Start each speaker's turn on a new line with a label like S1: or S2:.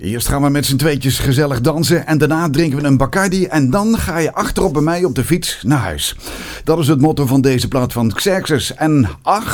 S1: Eerst gaan we met z'n tweetjes gezellig dansen en daarna drinken we een Bacardi en dan ga je achterop bij mij op de fiets naar huis. Dat is het motto van deze plaat van Xerxes. En ach,